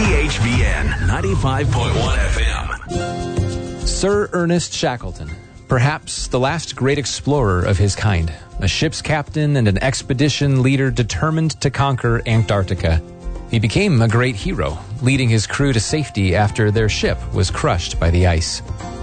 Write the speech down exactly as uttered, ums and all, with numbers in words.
C H V N ninety-five point one F M. Sir Ernest Shackleton, perhaps the last great explorer of his kind, a ship's captain and an expedition leader determined to conquer Antarctica. He became a great hero, leading his crew to safety after their ship was crushed by the ice.